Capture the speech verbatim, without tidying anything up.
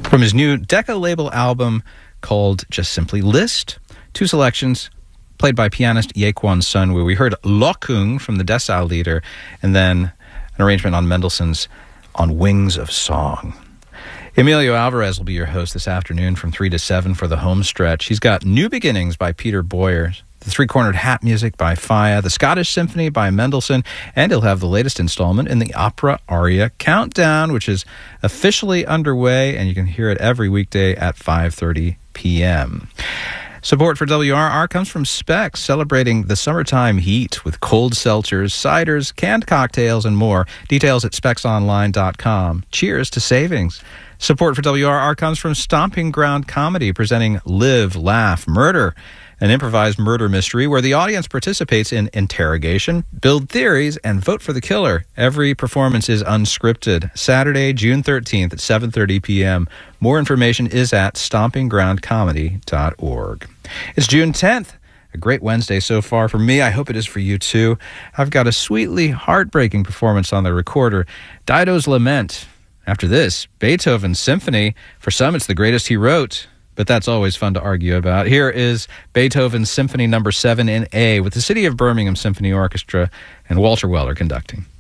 From his new Decca label album called just simply Liszt, two selections played by pianist Yaquan Sunwoo. We heard Lokung from the Dessau Lieder, and then an arrangement on Mendelssohn's On Wings of Song. Emilio Alvarez will be your host this afternoon from three to seven for the home stretch. He's got New Beginnings by Peter Boyer, the Three-Cornered Hat music by Faya, the Scottish Symphony by Mendelssohn, and he'll have the latest installment in the Opera Aria Countdown, which is officially underway, and you can hear it every weekday at five thirty p.m. Support for W R R comes from Specs, celebrating the summertime heat with cold seltzers, ciders, canned cocktails, and more. Details at specs online dot com. Cheers to savings. Support for W R R comes from Stomping Ground Comedy, presenting Live, Laugh, Murder, an improvised murder mystery where the audience participates in interrogation, build theories, and vote for the killer. Every performance is unscripted. Saturday, June thirteenth at seven thirty p.m. More information is at stomping ground comedy dot org. It's June tenth. A great Wednesday so far for me. I hope it is for you, too. I've got a sweetly heartbreaking performance on the recorder, Dido's Lament. After this, Beethoven's Symphony. For some, it's the greatest he wrote, but that's always fun to argue about. Here is Beethoven's Symphony Number seven in A with the City of Birmingham Symphony Orchestra and Walter Weller conducting.